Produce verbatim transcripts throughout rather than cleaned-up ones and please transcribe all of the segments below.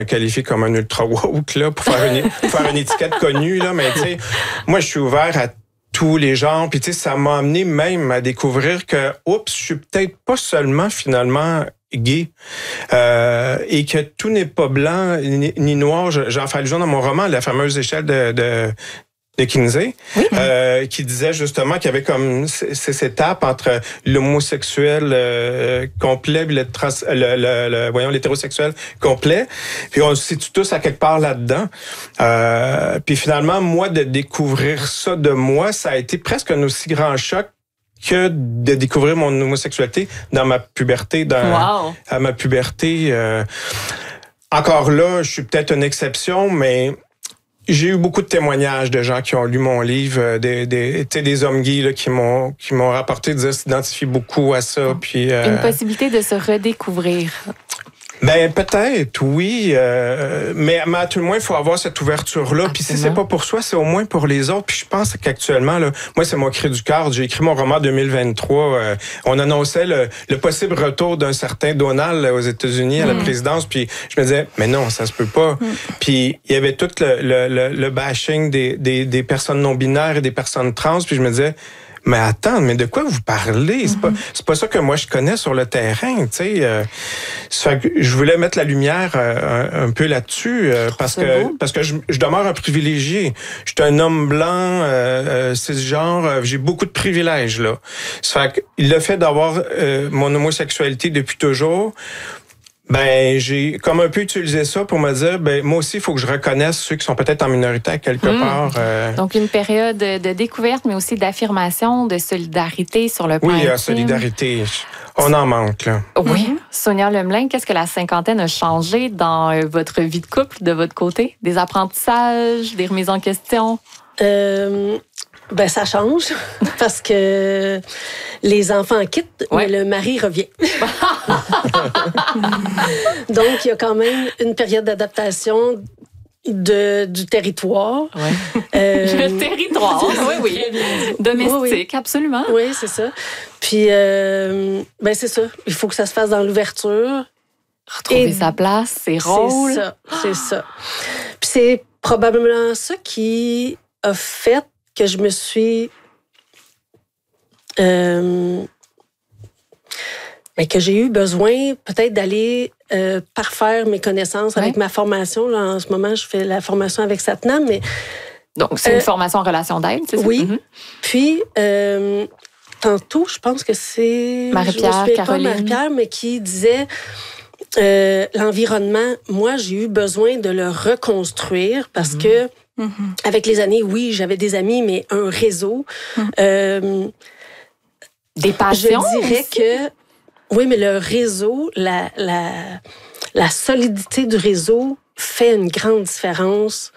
qualifié comme un ultra woke là pour faire une pour faire une étiquette connue là, mais tu sais, moi je suis ouvert à tous les genres, puis tu sais ça m'a amené même à découvrir que oups, je suis peut-être pas seulement finalement gay euh, et que tout n'est pas blanc ni, ni noir. J'en fais allusion dans mon roman, la fameuse échelle de, de de Kinsey, oui. euh, qui disait justement qu'il y avait comme ces étapes entre l'homosexuel euh, complet et le, trans, le, le, le voyons l'hétérosexuel complet. Puis on se situe tous à quelque part là-dedans. Euh, puis finalement, moi, de découvrir ça de moi, ça a été presque un aussi grand choc que de découvrir mon homosexualité dans ma puberté, dans wow. à ma puberté. Euh, encore là, je suis peut-être une exception, mais j'ai eu beaucoup de témoignages de gens qui ont lu mon livre, des, des, des hommes gays là, qui m'ont qui m'ont rapporté, de s'identifient beaucoup à ça. Puis, euh, une possibilité de se redécouvrir. Ben peut-être, oui, euh, mais, mais à tout le moins, il faut avoir cette ouverture-là. Puis si c'est pas pour soi, c'est au moins pour les autres. Puis je pense qu'actuellement, là, moi, c'est mon cri du cœur. J'ai écrit mon roman deux mille vingt-trois. Euh, on annonçait le, le possible retour d'un certain Donald là, aux États-Unis à la mm. présidence. Puis je me disais, mais non, ça se peut pas. Mm. Puis il y avait tout le, le, le, le bashing des, des, des personnes non-binaires et des personnes trans. Puis je me disais, mais attends, mais de quoi vous parlez? C'est mm-hmm. pas, c'est pas ça que moi je connais sur le terrain, tu sais. Euh, ça fait que je voulais mettre la lumière euh, un, un peu là-dessus euh, parce que beau. parce que je, je demeure un privilégié. Je suis un homme blanc, euh, cisgenre, euh, j'ai beaucoup de privilèges là. Ça fait que le fait d'avoir euh, mon homosexualité depuis toujours. Ben, j'ai comme un peu utilisé ça pour me dire, ben moi aussi, il faut que je reconnaisse ceux qui sont peut-être en minorité à quelque mmh. part. Euh... Donc, une période de découverte, mais aussi d'affirmation, de solidarité sur le plan Oui, intime. la solidarité. On en manque, là. Oui. Mmh. Sonia Lemelin, qu'est-ce que la cinquantaine a changé dans votre vie de couple, de votre côté? Des apprentissages, des remises en question? Euh... Ben, ça change parce que les enfants quittent, ouais. mais le mari revient. Donc, il y a quand même une période d'adaptation de, du territoire. Ouais. Euh, le territoire, oui, oui. Domestique, oui, oui. absolument. Oui, c'est ça. Puis, euh, ben, c'est ça. Il faut que ça se fasse dans l'ouverture. Retrouver Et sa place, ses rôles. C'est ça, c'est ça. Puis, c'est probablement ça qui a fait que je me suis... Euh, mais que j'ai eu besoin peut-être d'aller euh, parfaire mes connaissances ouais. avec ma formation. Là, en ce moment, je fais la formation avec Satnam, mais... Donc, c'est euh, une formation en relation d'aide, c'est ça? Oui. Mm-hmm. Puis, euh, tantôt, je pense que c'est... Marie-Pierre, je Caroline. Pas, Marie-Pierre, mais qui disait... Euh, l'environnement, moi, j'ai eu besoin de le reconstruire parce mm-hmm. que Mm-hmm. avec les années, oui, j'avais des amis, mais un réseau. Mm-hmm. Euh, des passions? Je dirais aussi. que... Oui, mais le réseau, la, la, la solidité du réseau fait une grande différence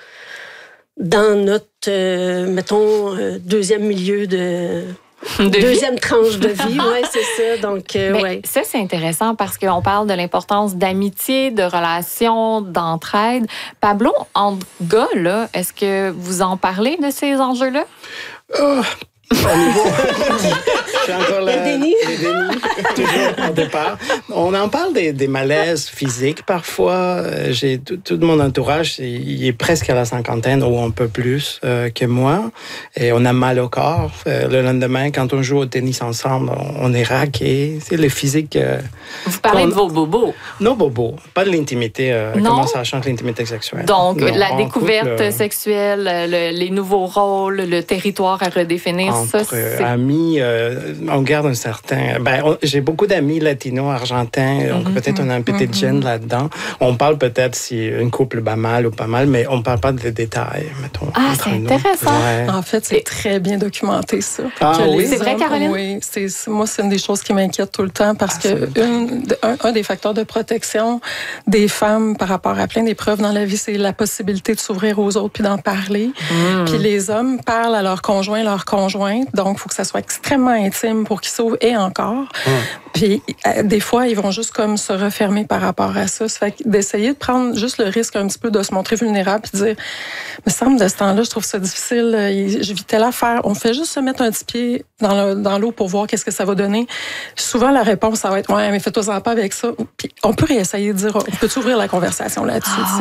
dans notre, euh, mettons, euh, deuxième milieu de... De Deuxième vie. tranche de vie, oui, c'est ça. Donc, euh, ouais. Ça, c'est intéressant parce qu'on parle de l'importance d'amitié, de relations, d'entraide. Pablo, entre gars, là, est-ce que vous en parlez de ces enjeux-là? Oh. Au niveau... Je suis encore là. Les dénis. Les dénis, toujours au départ. On en parle des, des malaises physiques parfois. J'ai tout, tout mon entourage, il est presque à la cinquantaine ou un peu plus euh, que moi. Et on a mal au corps. Euh, le lendemain, quand on joue au tennis ensemble, on, on est raqué. C'est le physique. Euh, Vous parlez on... de vos bobos. Nos bobos. Pas de l'intimité. Euh, comment ça change l'intimité sexuelle. Donc, non, la découverte couple, sexuelle, le, les nouveaux rôles, le territoire à redéfinir. Entre ça, c'est... amis, euh, on garde un certain... Ben, on, j'ai beaucoup d'amis latinos, argentins, mm-hmm. donc peut-être on a un petit mm-hmm. gène là-dedans. On parle peut-être si un couple bat mal ou pas mal, mais on ne parle pas des détails, mettons. Ah, c'est nous. Intéressant. Ouais. En fait, c'est très bien documenté, ça. Ah, oui? C'est vrai, Caroline? Oui, c'est, moi, c'est une des choses qui m'inquiète tout le temps parce ah, que une, un, un des facteurs de protection des femmes par rapport à plein d'épreuves dans la vie, c'est la possibilité de s'ouvrir aux autres puis d'en parler. Mm. Puis les hommes parlent à leur conjoint, leur conjointe, donc il faut que ça soit extrêmement intime pour qu'ils s'ouvrent et encore. Mm. Puis euh, des fois, ils vont juste comme se refermer par rapport à ça. Ça fait d'essayer de prendre juste le risque un petit peu de se montrer vulnérable puis de dire, me semble de ce temps-là, je trouve ça difficile. Je vis telle affaire. On fait juste se mettre un petit pied dans, le, dans l'eau pour voir qu'est-ce que ça va donner. Souvent, la réponse, ça va être, ouais, mais fais-toi-en pas avec ça. Puis on peut réessayer de dire, on peut ouvrir la conversation là-dessus. Ah.